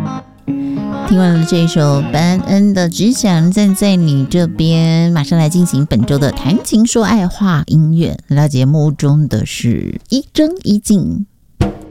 听完了这一首班恩的只想站在你这边，马上来进行本周的谈情说爱话音乐。来到节目中的是一真一静。